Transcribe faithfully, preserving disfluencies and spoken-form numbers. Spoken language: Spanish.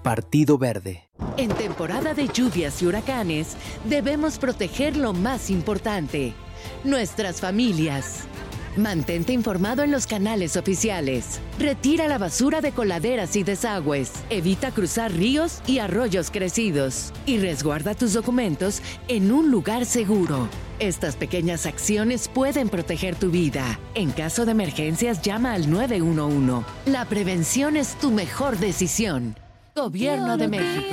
Partido Verde. En temporada de lluvias y huracanes, debemos proteger lo más importante, nuestras familias. Mantente informado en los canales oficiales. Retira la basura de coladeras y desagües. Evita cruzar ríos y arroyos crecidos. Y resguarda tus documentos en un lugar seguro. Estas pequeñas acciones pueden proteger tu vida. En caso de emergencias, llama al nueve uno uno. La prevención es tu mejor decisión. Gobierno de México.